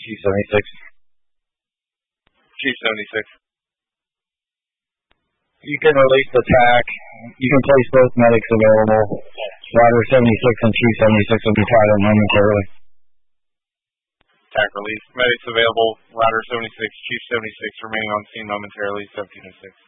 Chief 76. Chief 76. You can release the TAC. You can place both medics available. Ladder 76 and Chief 76 will be tied up momentarily. TAC release. Medics available. Ladder 76, Chief 76 remaining on scene momentarily. 1706.